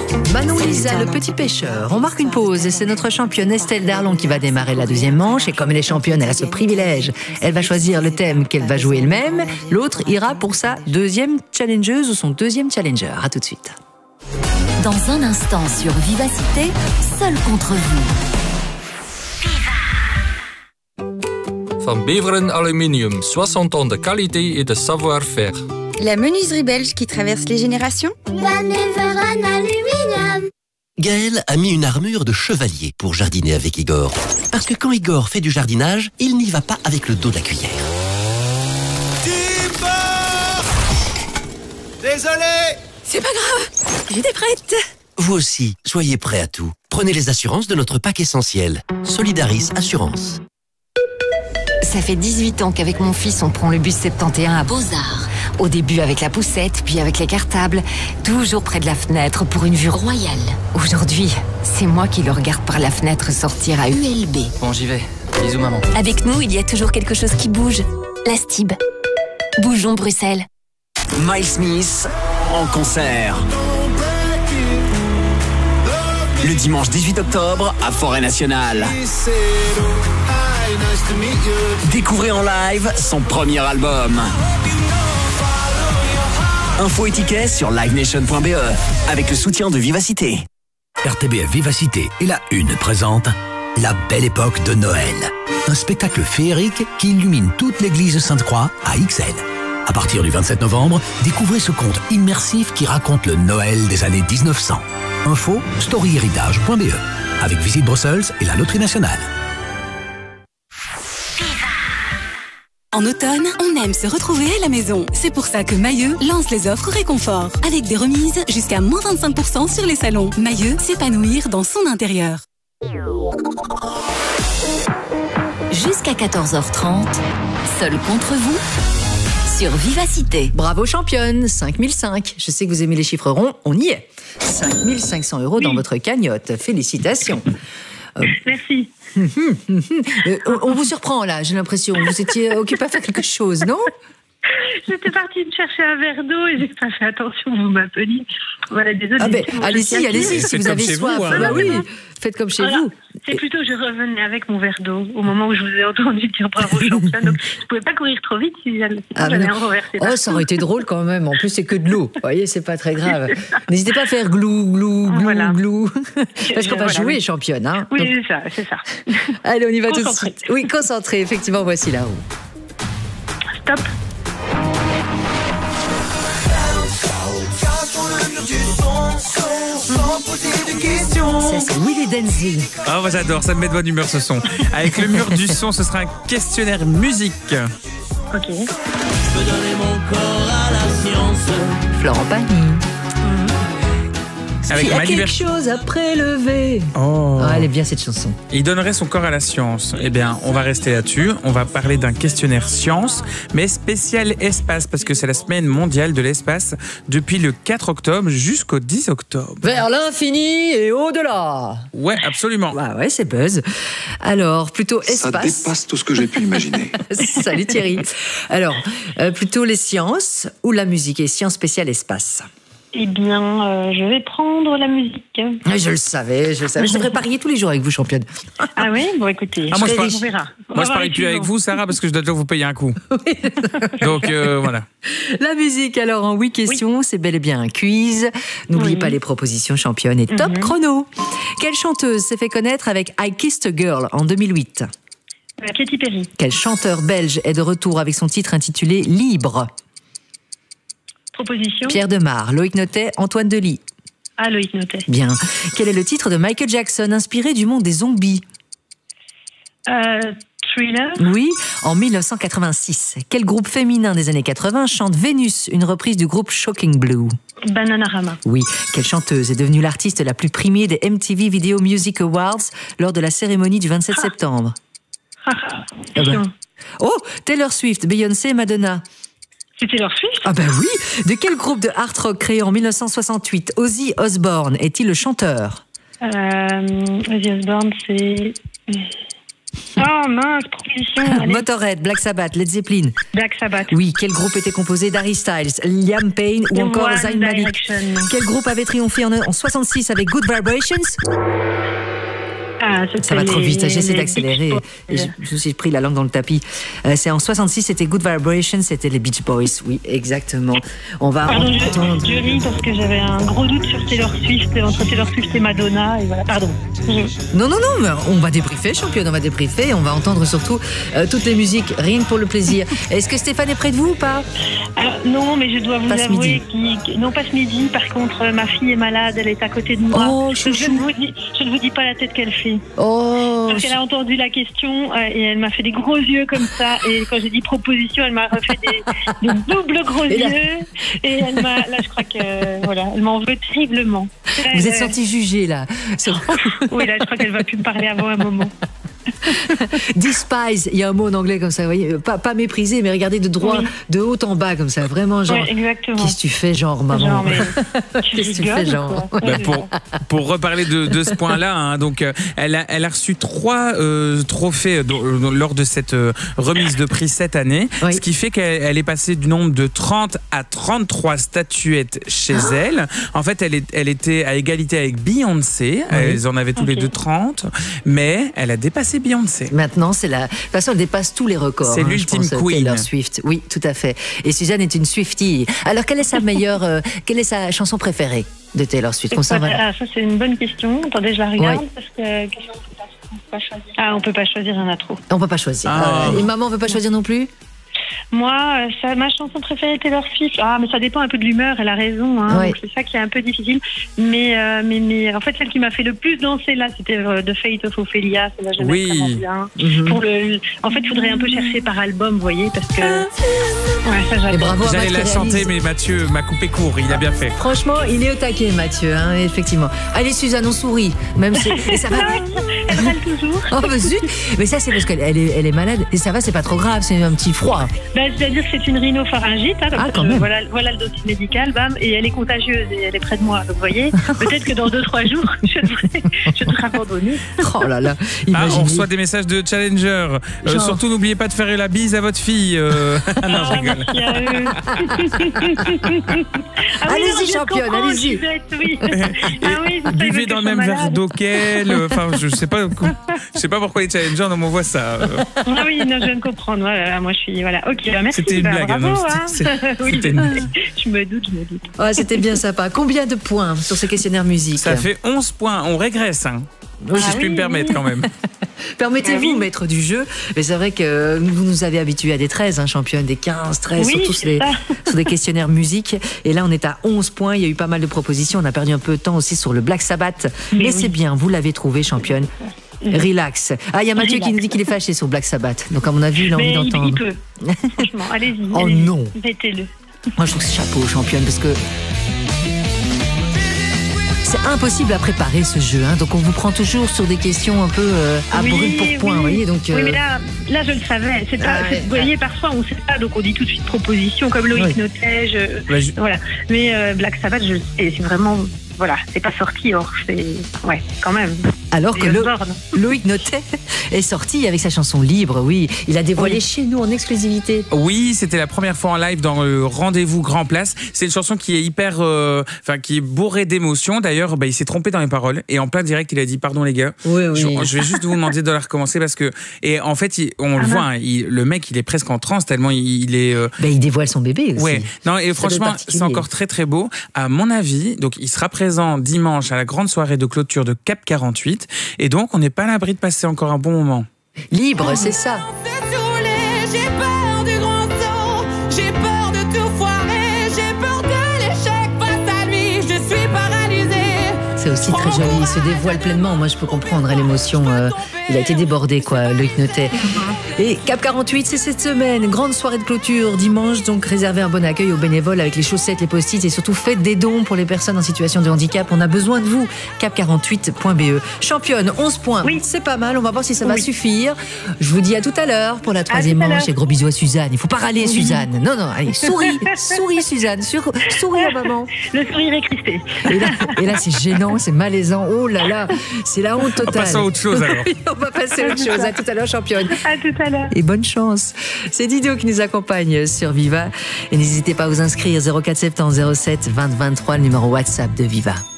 Manon Lisa, le petit pêcheur. On marque une pause et c'est notre championne Estelle Darlon qui va démarrer la deuxième manche. Et comme elle est championne, elle a ce privilège. Elle va choisir le thème qu'elle va jouer elle-même. L'autre ira pour sa deuxième challengeuse ou son deuxième challenger. À tout de suite. Dans un instant sur Vivacité, seul contre vous. Van Beveren Aluminium, 60 ans de qualité et de savoir-faire. La menuiserie belge qui traverse les générations. Van Beveren Aluminium. Gaël a mis une armure de chevalier pour jardiner avec Igor. Parce que quand Igor fait du jardinage, il n'y va pas avec le dos de la cuillère. Désolé! C'est pas grave, j'étais prête. Vous aussi, soyez prêts à tout. Prenez les assurances de notre pack essentiel. Solidaris Assurance. Ça fait 18 ans qu'avec mon fils, on prend le bus 71 à Beaux-Arts. Au début avec la poussette, puis avec les cartables, toujours près de la fenêtre pour une vue royale. Aujourd'hui, c'est moi qui le regarde par la fenêtre sortir à ULB. Bon, j'y vais. Bisous, maman. Avec nous, il y a toujours quelque chose qui bouge. La Stib. Bougeons Bruxelles. Miles Smith en concert. Le dimanche 18 octobre à Forêt Nationale. Découvrez en live son premier album. Infos et tickets sur livenation.be avec le soutien de Vivacité. RTBF Vivacité et la Une présente La Belle Époque de Noël. Un spectacle féerique qui illumine toute l'église Sainte-Croix à Ixelles. À partir du 27 novembre, découvrez ce conte immersif qui raconte le Noël des années 1900. Info storyhéritage.be avec Visite Bruxelles et la Loterie Nationale. En automne, on aime se retrouver à la maison. C'est pour ça que Mailleux lance les offres réconfort. Avec des remises jusqu'à moins 25% sur les salons. Mailleux, s'épanouir dans son intérieur. Jusqu'à 14h30, seul contre vous, sur Vivacité. Bravo championne, 5005. Je sais que vous aimez les chiffres ronds, on y est. 5500 € dans votre cagnotte. Félicitations. Merci. On vous surprend là, j'ai l'impression. Vous étiez occupé à faire quelque chose, non? J'étais partie me chercher un verre d'eau et j'ai pas fait attention, vous m'appeliez. Voilà, désolé. Allez-y, si vous avez soif. Vous, hein. Bah oui, faites comme chez vous. C'est plutôt, je revenais avec mon verre d'eau au moment où je vous ai entendu dire bravo championne. Donc, je pouvais pas courir trop vite si j'allais renverser. Oh, ça aurait été drôle quand même. En plus, c'est que de l'eau. Vous voyez, c'est pas très grave. N'hésitez pas à faire glou, glou, glou, glou. Parce qu'on va jouer, championne. Hein. Oui, donc... c'est ça. Allez, on y va tout de suite. Oui, concentré. Effectivement, voici là-haut. Stop. Ça, c'est Willy Denzil. Oh, moi j'adore, ça me met de bonne humeur ce son. Avec le mur du son, ce sera un questionnaire musique. Ok. Je peux donner mon corps à la science. Florent Pagny. Avec il y a quelque chose à prélever. Oh. Elle est bien cette chanson. Il donnerait son corps à la science. Eh bien, on va rester là-dessus. On va parler d'un questionnaire science, mais spécial espace, parce que c'est la semaine mondiale de l'espace depuis le 4 octobre jusqu'au 10 octobre. Vers l'infini et au-delà. Ouais, absolument. Bah ouais, c'est buzz. Alors, plutôt espace. Ça dépasse tout ce que j'ai pu imaginer. Salut Thierry. Alors, plutôt les sciences ou la musique et sciences spéciales espace? Eh bien, je vais prendre la musique. Je le savais. Je devrais parier tous les jours avec vous, championne. Ah oui? Bon, écoutez, moi, on verra. Moi, je parie plus avec vous, Sarah, parce que je dois déjà vous payer un coup. Oui. Donc, voilà. La musique, alors, en 8 questions, c'est bel et bien un quiz. N'oubliez pas les propositions, championne, et top chrono. Quelle chanteuse s'est fait connaître avec I Kissed a Girl en 2008? Katy Perry. Quel chanteur belge est de retour avec son titre intitulé Libre? Proposition. Pierre Demar, Loïc Notet, Antoine Delis. Ah, Loïc Notet. Bien. Quel est le titre de Michael Jackson inspiré du monde des zombies? Thriller. Oui, en 1986. Quel groupe féminin des années 80 chante Vénus, une reprise du groupe Shocking Blue? Bananarama. Oui. Quelle chanteuse est devenue l'artiste la plus primée des MTV Video Music Awards lors de la cérémonie du 27 septembre? Oh, Taylor Swift, Beyoncé, Madonna. C'est Taylor Swift? Ah ben oui. De quel groupe de hard rock créé en 1968 Ozzy Osbourne est-il le chanteur? Ozzy Osbourne, c'est... Oh mince, proposition. Motorhead, Black Sabbath, Led Zeppelin. Black Sabbath. Oui, quel groupe était composé d'Harry Styles, Liam Payne ou encore Zayn Malik? Quel groupe avait triomphé en 66 avec Good Vibrations? Ça va trop vite, j'essaie d'accélérer. Je me suis pris la langue dans le tapis. C'est en 66, c'était Good Vibrations, c'était les Beach Boys. Oui, exactement. On va entendre... Je ris parce que j'avais un gros doute sur Taylor Swift, entre Taylor Swift et Madonna. Et voilà. Pardon. Non, mais on va débriefer, championne, on va débriefer. On va entendre surtout toutes les musiques, rien que pour le plaisir. Est-ce que Stéphane est près de vous ou pas? Non, mais je dois vous avouer non, pas ce midi. Par contre, ma fille est malade, elle est à côté de moi. Oh, je ne vous dis pas la tête qu'elle fait. Parce qu'elle a entendu la question et elle m'a fait des gros yeux comme ça. Et quand j'ai dit proposition, elle m'a refait des doubles gros yeux. Et elle m'a, là, je crois que voilà, elle m'en veut terriblement. Vous êtes senti jugée là. Oui, là, je crois qu'elle va plus me parler avant un moment. Despise, il y a un mot en anglais comme ça, vous voyez, pas mépriser, mais regarder de droit, de haut en bas comme ça, vraiment genre. Exactement. Qu'est-ce que tu fais, genre maman? Qu'est-ce que tu fais, genre? Pour reparler de ce point-là, hein, donc elle a reçu 3 trophées lors de cette remise de prix cette année, ce qui fait qu'elle est passée du nombre de 30 à 33 statuettes chez elle. En fait, elle était à égalité avec Beyoncé. Elles en avaient tous les deux 30, mais elle a dépassé Beyoncé. Maintenant, de toute façon, elle dépasse tous les records. C'est l'ultime queen. Taylor Swift. Oui, tout à fait. Et Suzanne est une Swiftie. Alors, quelle est sa chanson préférée de Taylor Swift? Ça, c'est une bonne question. Attendez, je la regarde parce que on peut pas choisir, il y en a trop. On peut pas choisir. Et maman veut pas choisir non plus? Moi, ma chanson préférée est Taylor Swift. Mais ça dépend un peu de l'humeur, elle a raison. Hein, donc c'est ça qui est un peu difficile. Mais en fait, celle qui m'a fait le plus danser là, c'était The Fate of Ophelia. Celle-là, j'aime vraiment bien. En fait, il faudrait un peu chercher par album, vous voyez, parce que... ça, j'adore. J'allais la chanter, mais Mathieu m'a coupé court, il a bien fait. Franchement, il est au taquet, Mathieu, hein, effectivement. Allez, Suzanne, on sourit. Même si... Et ça va. Elle râle toujours. Oh, bah zut. Mais ça, c'est parce qu'elle est malade. Et ça va, c'est pas trop grave, c'est un petit froid. C'est-à-dire que c'est une rhinopharyngite. Quand même. Voilà le dossier médical, bam, et elle est contagieuse et elle est près de moi. Donc, vous voyez, peut-être que dans 2-3 jours, je devrais abandonner. Oh là là. On reçoit des messages de Challenger. Surtout, n'oubliez pas de faire la bise à votre fille. Non, je rigole. Allez-y, championne, allez-y. Buvez dans le même verre d'eau qu'elle. Enfin, je sais pas pourquoi les Challenger ne m'envoient ça. Oui, non, je viens de comprendre. Voilà, moi, je suis... Voilà. Ok, merci. C'était une blague. Bravo, c'était une blague. Je me doute. C'était bien sympa. Combien de points sur ce questionnaire musique? Ça fait 11 points. On régresse, hein. Si je puis me permettre quand même. Permettez-vous, maître du jeu. Mais c'est vrai que vous nous avez habitués à des 13, championne, des 15, 13, sur des questionnaires musique. Et là, on est à 11 points. Il y a eu pas mal de propositions. On a perdu un peu de temps aussi sur le Black Sabbath. Mais c'est bien, vous l'avez trouvé, championne. Relax. Il y a Mathieu qui nous dit qu'il est fâché sur Black Sabbath. Donc, à mon avis, il a envie d'entendre. Il peut. Franchement, allez-y. Non. Mettez-le. Moi, je trouve que chapeau, championne, parce que c'est impossible à préparer ce jeu. Donc, on vous prend toujours sur des questions un peu à brûle pour point. Vous voyez, donc, Oui, mais là, je le savais. Vous voyez, parfois, on ne sait pas. Donc, on dit tout de suite proposition, comme Loïc Notet. Voilà. Mais Black Sabbath, je le sais. C'est vraiment... Voilà, c'est pas sorti, quand même. Alors que Loïc Notet est sorti avec sa chanson Libre, il a dévoilé chez nous en exclusivité. Oui, c'était la première fois en live dans le Rendez-vous Grand Place. C'est une chanson qui est hyper, qui est bourrée d'émotions. D'ailleurs, il s'est trompé dans les paroles et en plein direct, il a dit pardon les gars. Oui. Je vais juste vous demander de la recommencer parce que en fait, on le voit, le mec, il est presque en transe tellement il est. Il dévoile son bébé aussi. Ouais. Non, et franchement, c'est encore très très beau. À mon avis, donc il sera présent dimanche à la grande soirée de clôture de Cap 48 et donc on n'est pas à l'abri de passer encore un bon moment. Libre, c'est ça. J'ai peur du grand saut, j'ai peur de tout foirer, j'ai peur de l'échec face à lui, je suis paralysée. C'est aussi très joli, il se dévoile pleinement. Moi, je peux comprendre l'émotion. Il a été débordé, Loïc Notet. Et Cap 48, c'est cette semaine. Grande soirée de clôture dimanche. Donc, réservez un bon accueil aux bénévoles avec les chaussettes, les post-it et surtout faites des dons pour les personnes en situation de handicap. On a besoin de vous. Cap48.be. Championne, 11 points. Oui. C'est pas mal. On va voir si ça va suffire. Je vous dis à tout à l'heure pour la troisième manche. Et gros bisous à Suzanne. Il faut pas râler, Suzanne. Non, allez, souris, Suzanne. Souris à maman. Le sourire est crispé. Et là, c'est gênant. c'est malaisant. Oh là là, c'est la honte totale. On passe à autre chose alors. On va passer à autre chose. À tout à l'heure, championne. À tout à l'heure. Et bonne chance. C'est Dido qui nous accompagne sur Viva. Et n'hésitez pas à vous inscrire 04 70 07 20 23, le numéro WhatsApp de Viva.